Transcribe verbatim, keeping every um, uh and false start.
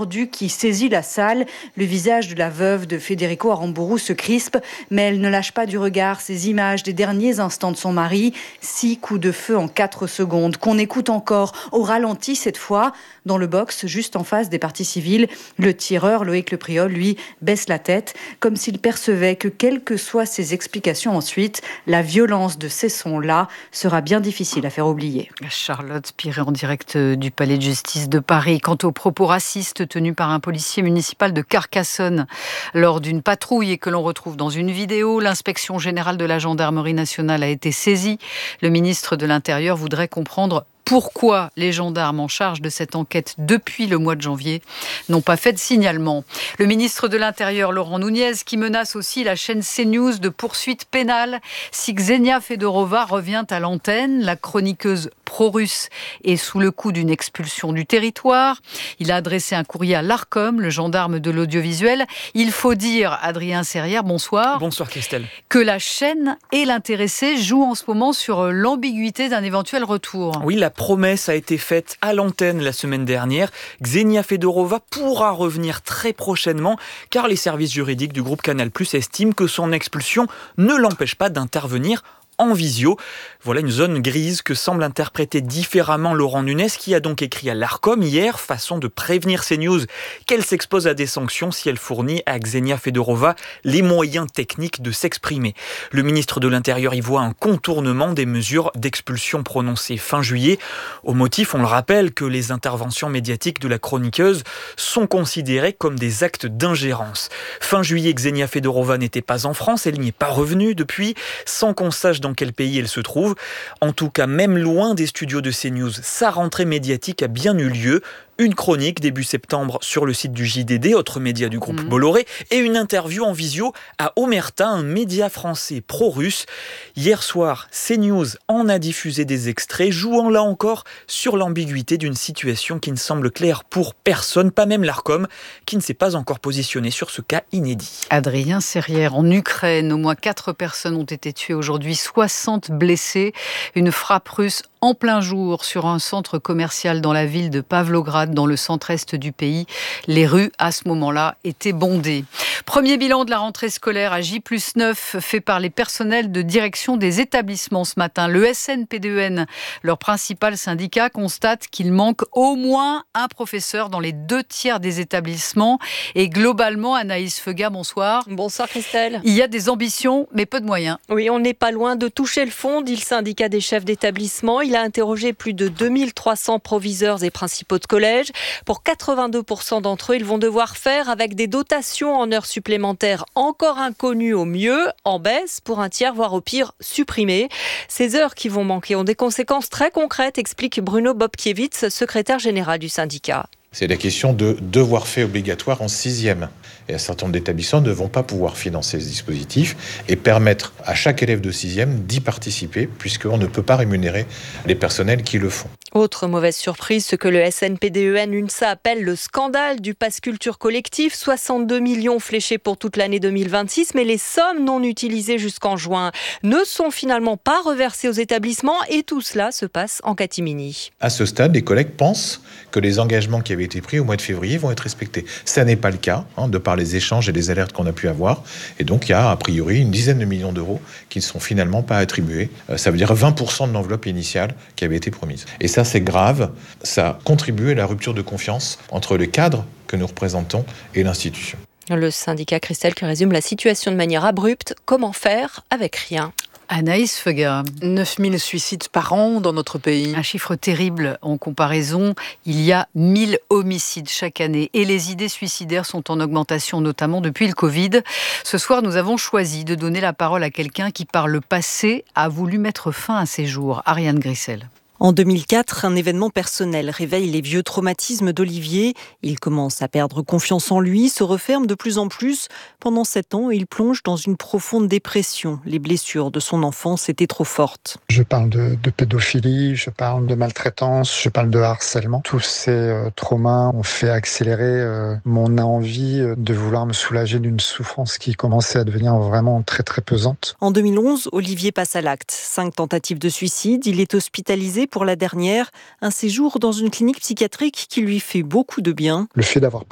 mordu qui saisit la salle. Le visage de la veuve de Federico Aramburu se crispe, mais elle ne lâche pas du regard ces images des derniers instants de son mari. Six coups de feu en quatre secondes, qu'on écoute encore au ralenti cette fois. Dans le box, juste en face des parties civiles, le tireur Loïc Lepriol, lui, baisse la tête, comme s'il percevait que, quelles que soient ses explications ensuite, la violence de ces sons-là sera bien difficile à faire oublier. Charlotte Piré en direct du Palais de justice de Paris. Quant aux propos racistes tenus par un policier municipal de Carcassonne lors d'une patrouille et que l'on retrouve dans une vidéo, l'inspection générale de la gendarmerie nationale a été saisie. Le ministre de l'Intérieur voudrait comprendre pourquoi les gendarmes en charge de cette enquête depuis le mois de janvier n'ont pas fait de signalement. Le ministre de l'Intérieur, Laurent Nunez, qui menace aussi la chaîne CNews de poursuites pénales si Ksenia Fedorova revient à l'antenne. La chroniqueuse pro-russe est sous le coup d'une expulsion du territoire. Il a adressé un courrier à l'Arcom, le gendarme de l'audiovisuel. Il faut dire, Adrien Serrière, bonsoir. Bonsoir Christelle. Que la chaîne et l'intéressé jouent en ce moment sur l'ambiguïté d'un éventuel retour. Oui, la promesse a été faite à l'antenne la semaine dernière. Ksenia Fedorova pourra revenir très prochainement car les services juridiques du groupe Canal+ estiment que son expulsion ne l'empêche pas d'intervenir en visio. Voilà une zone grise que semble interpréter différemment Laurent Nunez, qui a donc écrit à l'Arcom hier, façon de prévenir CNews qu'elle s'expose à des sanctions si elle fournit à Ksenia Fedorova les moyens techniques de s'exprimer. Le ministre de l'Intérieur y voit un contournement des mesures d'expulsion prononcées fin juillet. Au motif, on le rappelle, que les interventions médiatiques de la chroniqueuse sont considérées comme des actes d'ingérence. Fin juillet, Ksenia Fedorova n'était pas en France, elle n'y est pas revenue depuis, sans qu'on sache dans quel pays elle se trouve. En tout cas, même loin des studios de CNews, sa rentrée médiatique a bien eu lieu. Une chronique début septembre sur le site du J D D, autre média du groupe mmh. Bolloré, et une interview en visio à Omerta, un média français pro-russe. Hier soir, CNews en a diffusé des extraits, jouant là encore sur l'ambiguïté d'une situation qui ne semble claire pour personne, pas même l'Arcom, qui ne s'est pas encore positionné sur ce cas inédit. Adrien Serrière, en Ukraine, au moins quatre personnes ont été tuées aujourd'hui, soixante blessés. Une frappe russe en plein jour sur un centre commercial dans la ville de Pavlograd, dans le centre-est du pays. Les rues, à ce moment-là, étaient bondées. Premier bilan de la rentrée scolaire à J plus neuf, fait par les personnels de direction des établissements ce matin. Le S N P D E N, leur principal syndicat, constate qu'il manque au moins un professeur dans les deux tiers des établissements. Et globalement, Anaïs Feuga, bonsoir. Bonsoir Christelle. Il y a des ambitions, mais peu de moyens. Oui, on n'est pas loin de toucher le fond, dit le syndicat des chefs d'établissement. Il a interrogé plus de deux mille trois cents proviseurs et principaux de collège. Pour quatre-vingt-deux pour cent d'entre eux, ils vont devoir faire avec des dotations en heures supplémentaires encore inconnues au mieux, en baisse, pour un tiers, voire au pire, supprimées. Ces heures qui vont manquer ont des conséquences très concrètes, explique Bruno Bobkiewicz, secrétaire général du syndicat. C'est la question de devoir fait obligatoire en sixième. Et un certain nombre d'établissements ne vont pas pouvoir financer ce dispositif et permettre à chaque élève de sixième d'y participer, puisqu'on ne peut pas rémunérer les personnels qui le font. Autre mauvaise surprise, ce que le S N P D E N UNSA appelle le scandale du pass culture collectif. soixante-deux millions fléchés pour toute l'année deux mille vingt-six, mais les sommes non utilisées jusqu'en juin ne sont finalement pas reversées aux établissements et tout cela se passe en catimini. À ce stade, les collègues pensent que les engagements qui avaient été pris au mois de février vont être respectés. Ça n'est pas le cas, hein, de par les échanges et les alertes qu'on a pu avoir. Et donc, il y a a priori une dizaine de millions d'euros qui ne sont finalement pas attribués. Euh, ça veut dire vingt pour cent de l'enveloppe initiale qui avait été promise. Et ça, c'est grave. Ça contribue à la rupture de confiance entre le cadre que nous représentons et l'institution. Le syndicat Christelle qui résume la situation de manière abrupte. Comment faire avec rien ? Anaïs Feuga. neuf mille suicides par an dans notre pays. Un chiffre terrible en comparaison. Il y a mille homicides chaque année. Et les idées suicidaires sont en augmentation, notamment depuis le Covid. Ce soir, nous avons choisi de donner la parole à quelqu'un qui, par le passé, a voulu mettre fin à ses jours. Ariane Grissel. En deux mille quatre, un événement personnel réveille les vieux traumatismes d'Olivier. Il commence à perdre confiance en lui, se referme de plus en plus. Pendant sept ans, il plonge dans une profonde dépression. Les blessures de son enfance étaient trop fortes. Je parle de, de pédophilie, je parle de maltraitance, je parle de harcèlement. Tous ces euh, traumas ont fait accélérer euh, mon envie de vouloir me soulager d'une souffrance qui commençait à devenir vraiment très très pesante. En deux mille onze, Olivier passe à l'acte. Cinq tentatives de suicide, il est hospitalisé pour la dernière, un séjour dans une clinique psychiatrique qui lui fait beaucoup de bien. Le fait d'avoir